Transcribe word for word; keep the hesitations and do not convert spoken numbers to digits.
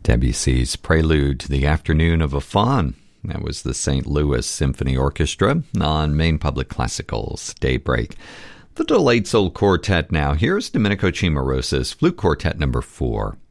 Debussy's Prelude to the Afternoon of a Faun. That was the Saint Louis Symphony Orchestra on Maine Public Classical's Daybreak. The Delayed Soul Quartet now. Here's Domenico Cimarosa's Flute Quartet number four.